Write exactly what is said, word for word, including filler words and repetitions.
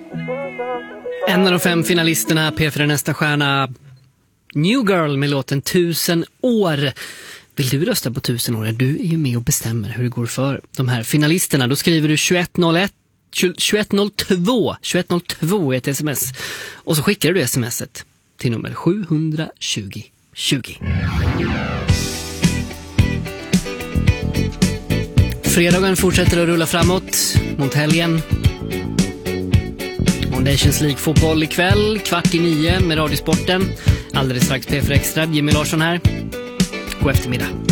En av de fem finalisterna, P fyra Nästa stjärna, New Girl med låten Tusen år. Vill du rösta på Tusen år? Du är ju med och bestämmer hur det går för de här finalisterna. Då skriver du tjugoett noll ett, tjugoett noll två, tjugoett noll två i ett sms. Och så skickar du smset till nummer sju tjugo tjugo. Fredagen fortsätter att rulla framåt mot helgen. Och Nations League-fotboll ikväll, kvart i nio med Radiosporten. Alldeles strax P fyra Extra, Jimmy Larsson här. God eftermiddag.